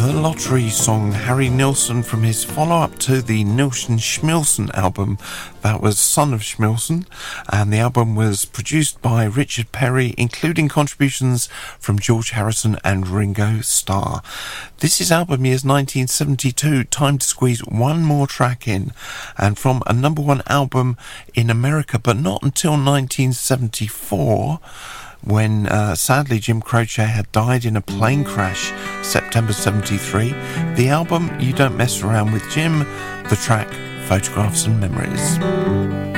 The Lottery song, Harry Nilsson, from his follow-up to the Nilsson Schmilsson album. That was Son of Schmilsson, and the album was produced by Richard Perry, including contributions from George Harrison and Ringo Starr. This is album years 1972, time to squeeze one more track in, and from a number one album in America, but not until 1974, when sadly Jim Croce had died in a plane crash, September 73. The album You Don't Mess Around with Jim, the track Photographs and Memories.